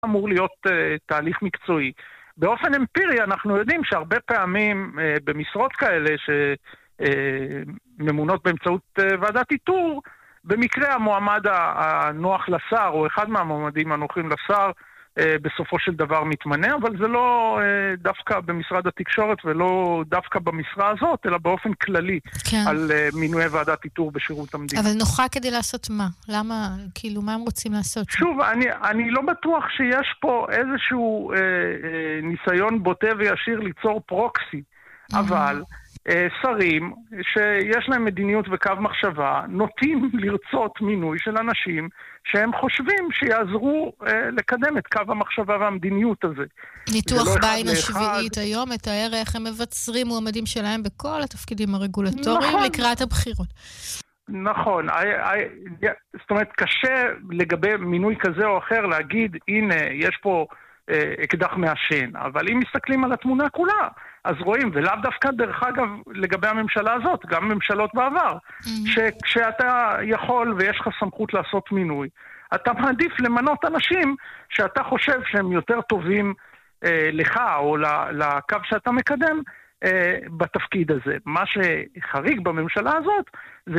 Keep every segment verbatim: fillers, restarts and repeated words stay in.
אמור להיות uh, תהליך מקצועי. באופן אמפירי אנחנו יודעים שהרבה פעמים uh, במשרות כאלה שממונות uh, באמצעות uh, ועדת איתור, במקרה המועמד הנוח לשר, או אחד מהמועמדים הנוחים לשר, בסופו של דבר מתמנה, אבל זה לא דווקא במשרד התקשורת ולא דווקא במשרה הזאת, אלא באופן כללי, כן. על מינוי ועדת איתור בשירות המדינה. אבל נוחה כדי לעשות מה? למה, כאילו, מה הם רוצים לעשות? שוב, אני, אני לא בטוח שיש פה איזשהו אה, אה, ניסיון בוטה וישיר ליצור פרוקסי, mm-hmm. אבל אה, שרים שיש להם מדיניות וקו מחשבה, נוטים לרצות מינוי של אנשים שהם חושבים שיעזרו אה, לקדם את קו המחשבה והמדיניות הזה. ניתוח בעין השביעית היום מתאר איך הם מבצרים מועמדים שלהם בכל התפקידים הרגולטוריים נכון. לקראת הבחירות. נכון, זאת אומרת, קשה לגבי מינוי כזה או אחר להגיד, הנה, יש פה אה, אקדח מעשן, אבל אם מסתכלים על התמונה כולה, אז רואים, ולאו דווקא דרך אגב לגבי הממשלה הזאת, גם ממשלות בעבר, mm-hmm. שכשאתה יכול ויש לך סמכות לעשות מינוי, אתה מעדיף למנות אנשים שאתה חושב שהם יותר טובים אה, לך או לקו שאתה מקדם אה, בתפקיד הזה. מה שחריג בממשלה הזאת זה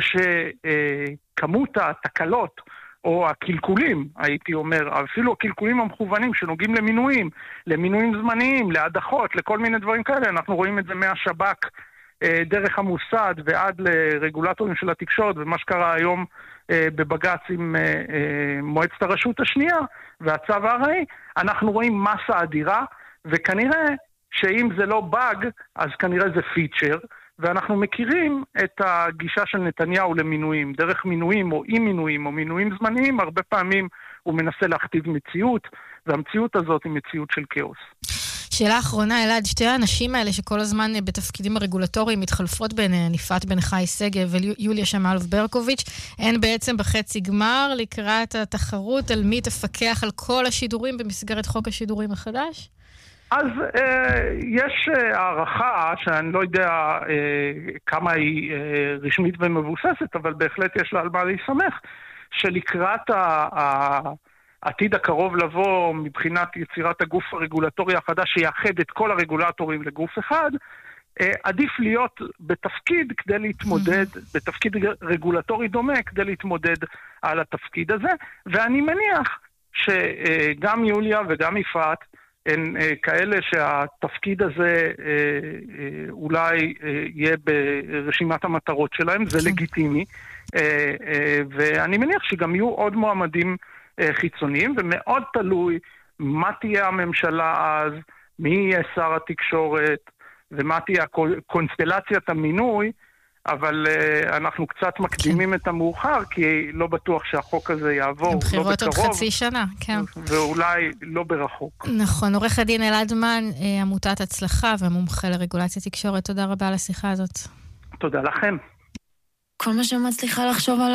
שכמות התקלות או הקלקולים, הייתי אומר, אפילו הקלקולים המכוונים שנוגעים למינויים, למינויים זמניים, להדחות, לכל מיני דברים כאלה, אנחנו רואים את זה מהשב"כ, דרך המוסד ועד לרגולטורים של התקשורת, ומה שקרה היום בבג"ץ עם מועצת הרשות השנייה והצו הארעי, אנחנו רואים מסה אדירה, וכנראה שאם זה לא באג, אז כנראה זה פיצ'ר, ואנחנו מכירים את הגישה של נתניהו למינויים, דרך מינויים או אי מינויים או מינויים זמניים, הרבה פעמים הוא מנסה להכתיב מציאות, והמציאות הזאת היא מציאות של כאוס. שאלה אחרונה, אלעד, שתי האנשים האלה שכל הזמן בתפקידים הרגולטוריים מתחלפות ביניהן, יפעת בן חי שגב ויוליה שמאלוב ברקוביץ', הן בעצם בחצי גמר לקראת התחרות על מי תפקח על כל השידורים במסגרת חוק השידורים החדש? אז אה, יש אה, הערכה, שאני לא יודע אה, כמה היא אה, רשמית ומבוססת, אבל בהחלט יש לה על מה להיסמך, שלקראת העתיד הקרוב לבוא מבחינת יצירת הגוף הרגולטורי החדש שיאחד את כל הרגולטורים לגוף אחד, אה, עדיף להיות בתפקיד כדי להתמודד, בתפקיד רגולטורי דומה כדי להתמודד על התפקיד הזה, ואני מניח שגם יוליה וגם יפעת הן אה, כאלה שהתפקיד הזה אה, אה, אולי אה, יהיה ברשימת המטרות שלהם, זה לגיטימי, אה, אה, ואני מניח שגם יהיו עוד מועמדים אה, חיצוניים, ומאוד תלוי מה תהיה הממשלה אז, מי יהיה שר התקשורת, ומה תהיה קונסטלציית המינוי, אבל uh, אנחנו קצת מקדימים את המאוחר, כי לא בטוח שהחוק הזה יעבור, לא בקרוב. הבחירות עוד חצי שנה, כן. ואולי לא ברחוק. נכון, עורך הדין אלעד מן, עמותת הצלחה ומומחה לרגולציה תקשורת, תודה רבה על השיחה הזאת. תודה לכם. כל מה שמצליחה לחשוב על